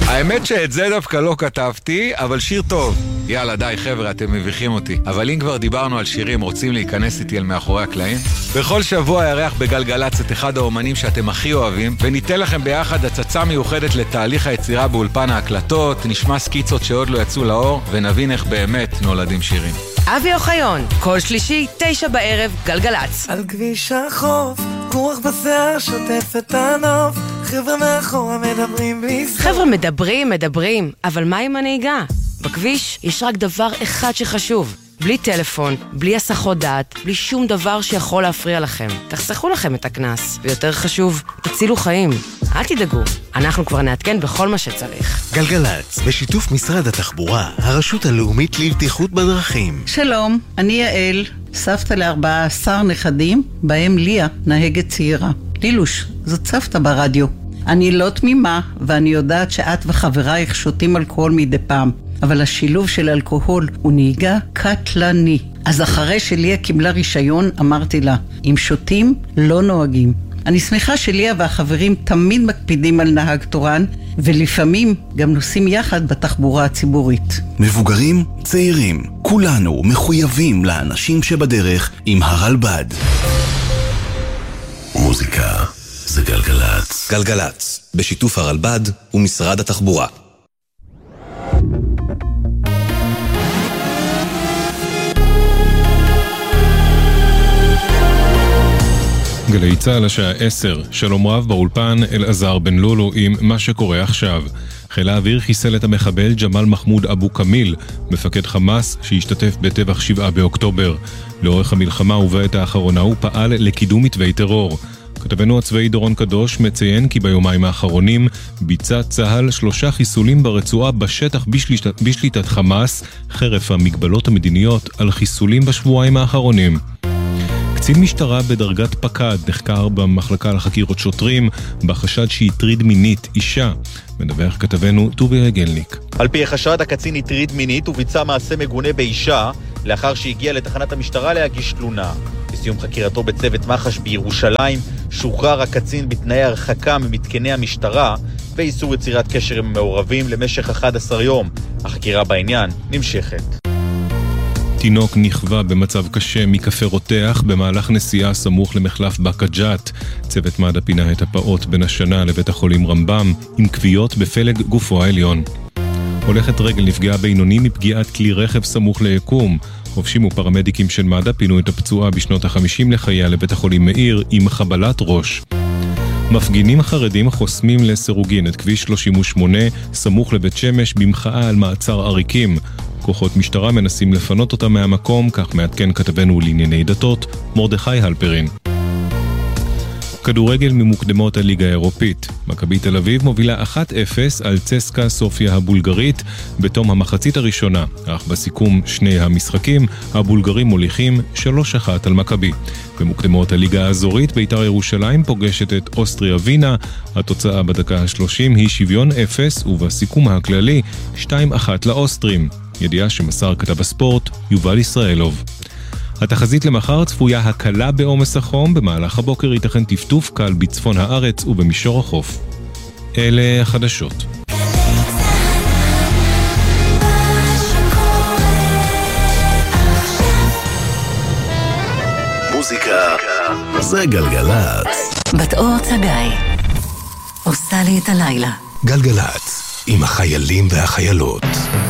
האמת שאת זה דווקא לא כתבתי, אבל שיר טוב. יאללה, די חבר'ה, אתם מביכים אותי. אבל אם כבר דיברנו על שירים, רוצים להיכנס איתי אל מאחורי הקלעים? בכל שבוע ירח בגלגלץ את אחד האומנים שאתם הכי אוהבים, וניתן לכם ביחד הצצה מיוחדת לתהליך היצירה באולפן ההקלטות, נשמע סקיצות שעוד לא יצאו לאור, ונבין איך באמת נולדים שירים. אבי אוחיון, כל שלישי, 9 בערב, גלגלץ. על כביש החוף, רוח בשיער שוטף את הנוף, חבר'ה מאחורה מדברים בלי סוף. חבר'ה מדברים, אבל מה עם הנהיגה? בכביש יש רק דבר אחד שחשוב, בלי טלפון, בלי הסחות דעת, בלי שום דבר שיכול להפריע לכם. תחסכו לכם את הכנס, ויותר חשוב, תצילו חיים. אל תדאגו, אנחנו כבר נעדכן בכל מה שצריך. גלגלץ, בשיתוף משרד התחבורה, הרשות הלאומית לבטיחות בדרכים. שלום, אני יעל, סבתא ל14 נכדים, בהם ליה, נהגת צעירה. לילוש, זאת סבתא ברדיו. אני לא תמימה, ואני יודעת שאת וחברייך שותים אלכוהול מדי פעם. אבל השילוב של אלכוהול הוא נהיגה קטלני. אז אחרי שליה קיבלה רישיון, אמרתי לה, אם שותים, לא נוהגים. אני שמחה שליה והחברים תמיד מקפידים על נהג תורן, ולפעמים גם נוסעים יחד בתחבורה הציבורית. מבוגרים, צעירים, כולנו מחויבים לאנשים שבדרך עם הרלב"ד. מוזיקה זה גלגלץ. גלגלץ, בשיתוף הרלב"ד ומשרד התחבורה. גלי צהל השעה 10, שלום רב באולפן אלעזר בן לולו עם מה שקורה עכשיו. חיל האוויר חיסל את המחבל ג'מאל מחמוד אבו כמיל, מפקד חמאס שהשתתף בטבח 7 באוקטובר. לאורך המלחמה ובעת האחרונה הוא פעל לקידום מתווי טרור. כתבנו הצבאי דורון קדוש מציין כי ביומיים האחרונים ביצע צהל 3 חיסולים ברצועה בשטח בשליטת חמאס, חרף המגבלות המדיניות על חיסולים בשבועיים האחרונים. קצין משטרה בדרגת פקד נחקר במחלקה לחקירות שוטרים בחשד שהטריד מינית אישה. מדווח כתבנו טובי רגלניק. על פי החשד, הקצין הטריד מינית וביצע מעשה מגונה באישה לאחר שהגיע לתחנת המשטרה להגיש תלונה. בסיום חקירתו בצוות מח"ש בירושלים שוחרר הקצין בתנאי הרחקה ממתקני המשטרה ואיסור יצירת קשר עם המעורבים למשך 11 יום. החקירה בעניין נמשכת. תינוק נכווה במצב קשה מקפה רותח במהלך נסיעה סמוך למחלף בקג'ת. צוות מד"א פינה את הפעוט בין השנה לבית החולים רמב"ם עם כוויות בפלג גופו העליון. הולכת רגל נפגעה בינוני מפגיעת כלי רכב סמוך ליקום. חובשים ופרמדיקים של מד"א פינו את הפצועה בשנות ה-50 לחייה לבית החולים מאיר עם חבלת ראש. מפגינים חרדים חוסמים לסירוגין את כביש 38 סמוך לבית שמש במחאה על מעצר עריקים. כוחות משטרה מנסים לפנות אותה מהמקום, כך מעדכן כתבנו לענייני דתות, מרדכי הלפרין. כדורגל ממוקדמות הליגה האירופית. מכבי תל אביב מובילה 1-0 על צסקה סופיה הבולגרית בתום המחצית הראשונה, אך בסיכום שני המשחקים הבולגרים מוליכים 3-1 על מכבי. במוקדמות הליגה האזורית בית"ר ירושלים פוגשת את אוסטריה וינה, התוצאה בדקה ה-30 היא שוויון 0 ובסיכום הכללי 2-1 לאוסטרים. ידיעה שמסר כתב הספורט יובל ישראלוב. התחזית למחר צפויה הקלה בעומס החום, במהלך הבוקר ייתכן טפטוף קל בצפון הארץ ובמישור החוף. אלה החדשות. מוזיקה זה גלגלץ. בת אור צגאי עושה לי את הלילה. גלגלץ עם החיילים והחיילות.